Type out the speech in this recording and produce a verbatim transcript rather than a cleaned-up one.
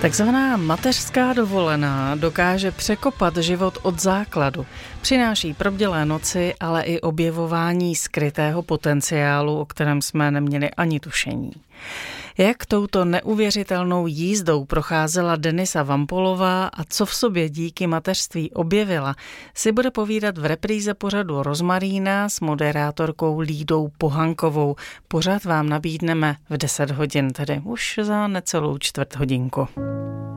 Takzvaná mateřská dovolená dokáže překopat život od základu. Přináší probdělé noci, ale i objevování skrytého potenciálu, o kterém jsme neměli ani tušení. Jak touto neuvěřitelnou jízdou procházela Denisa Vampolová a co v sobě díky mateřství objevila, si bude povídat v repríze pořadu Rozmarína s moderátorkou Lídou Pohankovou. Pořad vám nabídneme v deset hodin, tedy už za necelou čtvrt hodinku.